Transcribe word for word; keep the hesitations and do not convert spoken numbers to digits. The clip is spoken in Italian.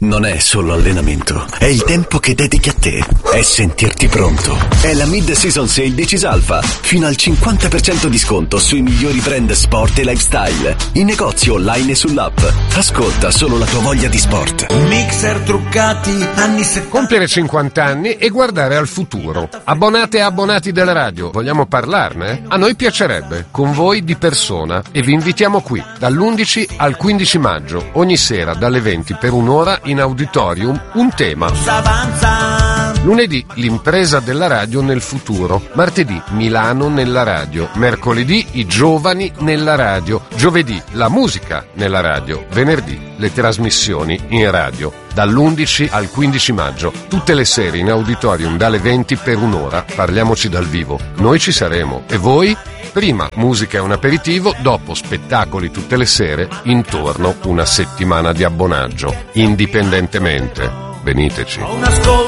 non è solo allenamento, è il tempo che dedichi a te, è sentirti pronto. È la mid-season sale di Cisalfa, fino al cinquanta per cento di sconto sui migliori brand sport e lifestyle, in negozio online e sull'app. Ascolta solo la tua voglia di sport. Mixer truccati, anni settanta. Compiere cinquanta anni e guardare al futuro. Abbonate e abbonati della radio, vogliamo parlarne? A noi piacerebbe, con voi di persona, e vi invitiamo qui, dall'undici al quindici maggio, ogni sera dalle venti per un'ora in auditorium, un tema. Lunedì, l'impresa della radio nel futuro. Martedì, Milano nella radio. Mercoledì, i giovani nella radio. Giovedì, la musica nella radio. Venerdì, le trasmissioni in radio. Dall'undici al quindici maggio, tutte le sere in auditorium dalle venti per un'ora. Parliamoci dal vivo. Noi ci saremo. E voi? Prima musica e un aperitivo, dopo spettacoli tutte le sere, intorno una settimana di abbonaggio. Indipendentemente. Veniteci.